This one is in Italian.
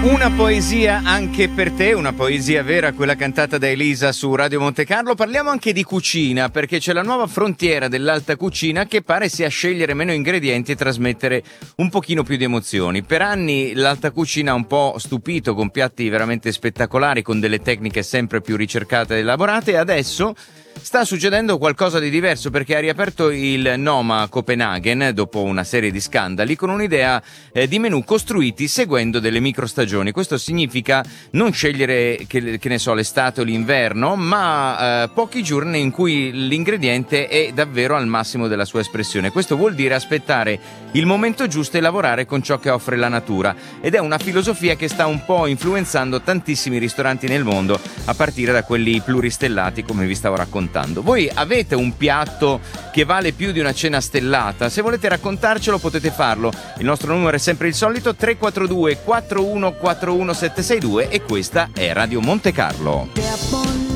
Una poesia anche per te, una poesia vera, quella cantata da Elisa su Radio Monte Carlo. Parliamo anche di cucina, perché c'è la nuova frontiera dell'alta cucina che pare sia scegliere meno ingredienti e trasmettere un pochino più di emozioni. Per anni l'alta cucina ha un po' stupito con piatti veramente spettacolari, con delle tecniche sempre più ricercate ed elaborate, e adesso sta succedendo qualcosa di diverso, perché ha riaperto il Noma a Copenaghen dopo una serie di scandali con un'idea di menù costruiti seguendo delle microstagioni. Questo significa non scegliere che ne so, l'estate o l'inverno, ma pochi giorni in cui l'ingrediente è davvero al massimo della sua espressione. Questo vuol dire aspettare il momento giusto e lavorare con ciò che offre la natura, ed è una filosofia che sta un po' influenzando tantissimi ristoranti nel mondo, a partire da quelli pluristellati come vi stavo raccontando. Voi avete un piatto che vale più di una cena stellata? Se volete raccontarcelo potete farlo. Il nostro numero è sempre il solito, 342 4141 762, e questa è Radio Monte Carlo.